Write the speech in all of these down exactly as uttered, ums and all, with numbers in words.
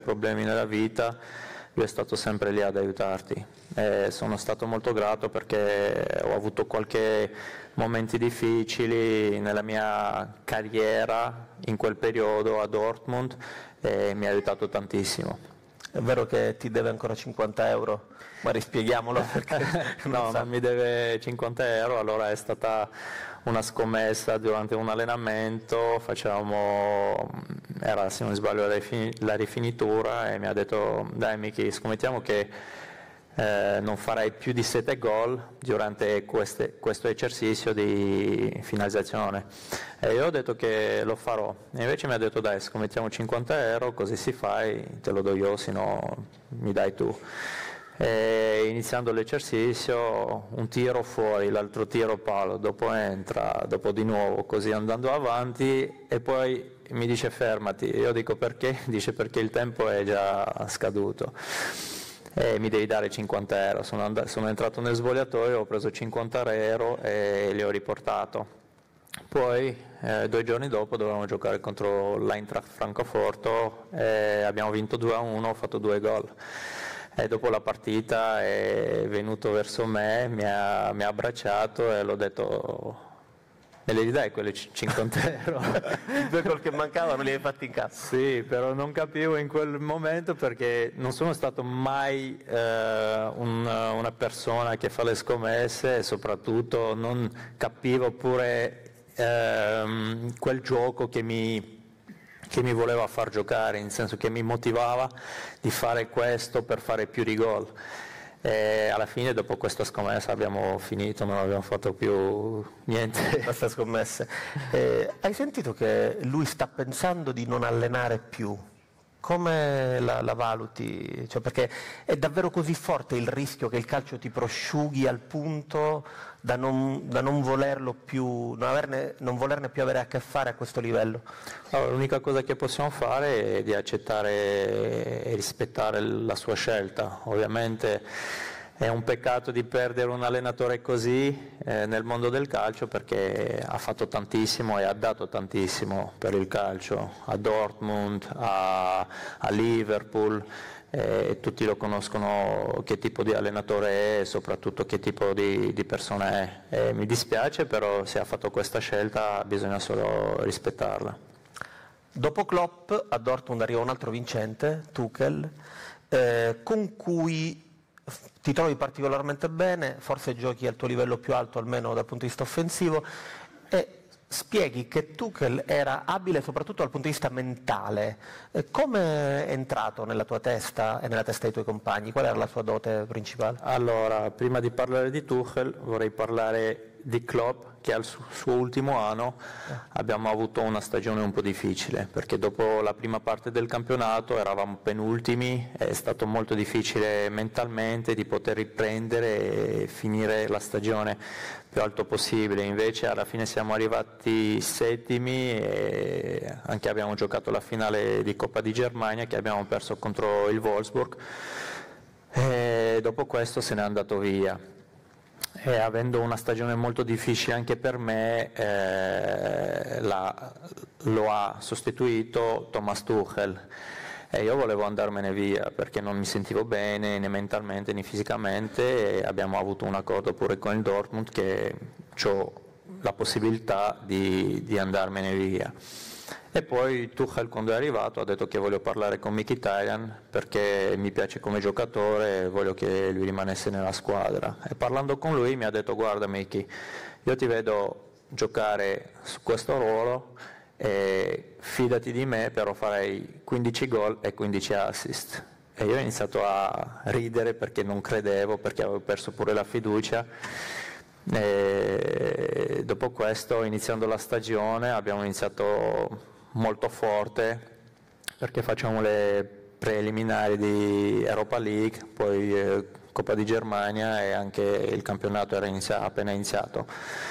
problemi nella vita, lui è stato sempre lì ad aiutarti. E sono stato molto grato perché ho avuto qualche momenti difficili nella mia carriera in quel periodo a Dortmund e mi ha aiutato tantissimo. È vero che ti deve ancora cinquanta euro? Ma rispieghiamolo perché no, non, non mi deve cinquanta euro, allora è stata una scommessa durante un allenamento, facciamo, era se non sbaglio la rifinitura e mi ha detto dai Miki, scommettiamo che eh, non farai più di sette gol durante queste, questo esercizio di finalizzazione. E io ho detto che lo farò, e invece mi ha detto dai scommettiamo cinquanta euro, così si fai, te lo do io, se no mi dai tu. E iniziando l'esercizio, un tiro fuori, l'altro tiro palo, dopo entra, dopo di nuovo, così andando avanti e poi mi dice fermati, io dico perché? Dice perché il tempo è già scaduto e mi devi dare cinquanta euro. Sono, and- sono entrato nel svogliatoio, ho preso cinquanta euro e li ho riportato. Poi eh, due giorni dopo dovevamo giocare contro l'Eintracht Francoforte e abbiamo vinto due a uno, ho fatto due gol. E dopo la partita è venuto verso me, mi ha, mi ha abbracciato e l'ho detto me li dai quelle cinquanta euro? I due gol che mancavano li hai fatti in casa? Sì, però non capivo in quel momento perché non sono stato mai eh, un, una persona che fa le scommesse e soprattutto non capivo pure ehm, quel gioco che mi che mi voleva far giocare, nel senso che mi motivava di fare questo per fare più di gol. E alla fine dopo questa scommessa abbiamo finito, non abbiamo fatto più niente. Queste scommesse. Eh, hai sentito che lui sta pensando di non allenare più? Come la, la valuti? Cioè, perché è davvero così forte il rischio che il calcio ti prosciughi al punto da non, da non volerlo più, non, averne, non volerne più avere a che fare a questo livello? Allora, l'unica cosa che possiamo fare è di accettare e rispettare la sua scelta. Ovviamente è un peccato di perdere un allenatore così eh, nel mondo del calcio perché ha fatto tantissimo e ha dato tantissimo per il calcio, a Dortmund, a, a Liverpool, eh, tutti lo conoscono che tipo di allenatore è e soprattutto che tipo di, di persona è. E mi dispiace, però se ha fatto questa scelta bisogna solo rispettarla. Dopo Klopp a Dortmund arriva un altro vincente, Tuchel, eh, con cui ti trovi particolarmente bene, forse giochi al tuo livello più alto almeno dal punto di vista offensivo e spieghi che Tuchel era abile soprattutto dal punto di vista mentale. Eh, come è entrato nella tua testa e nella testa dei tuoi compagni? Qual era la sua dote principale? Allora, prima di parlare di Tuchel vorrei parlare di Klopp, che al suo ultimo anno abbiamo avuto una stagione un po' difficile perché dopo la prima parte del campionato eravamo penultimi, è stato molto difficile mentalmente di poter riprendere e finire la stagione più alto possibile, invece alla fine siamo arrivati settimi e anche abbiamo giocato la finale di Coppa di Germania che abbiamo perso contro il Wolfsburg e dopo questo se n'è andato via. E avendo una stagione molto difficile anche per me, eh, la, lo ha sostituito Thomas Tuchel e io volevo andarmene via perché non mi sentivo bene né mentalmente né fisicamente e abbiamo avuto un accordo pure con il Dortmund che ho la possibilità di, di andarmene via. E poi Tuchel quando è arrivato ha detto che voglio parlare con Mkhitaryan perché mi piace come giocatore e voglio che lui rimanesse nella squadra. E parlando con lui mi ha detto guarda Miki, io ti vedo giocare su questo ruolo e fidati di me, però farei quindici gol e quindici assist. E io ho iniziato a ridere perché non credevo, perché avevo perso pure la fiducia. E dopo questo, iniziando la stagione, abbiamo iniziato molto forte perché facciamo le preliminari di Europa League, poi eh, Coppa di Germania e anche il campionato era inizia- appena iniziato.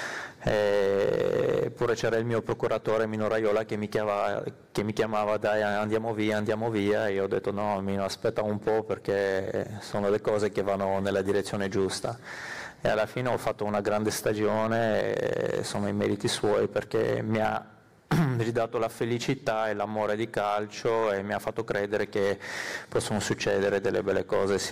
Eppure c'era il mio procuratore Mino Raiola che mi chiamava, che mi chiamava dai andiamo via, andiamo via e io ho detto no Mino aspetta un po' perché sono le cose che vanno nella direzione giusta. E alla fine ho fatto una grande stagione e sono i meriti suoi perché mi ha ridato la felicità e l'amore di calcio e mi ha fatto credere che possono succedere delle belle cose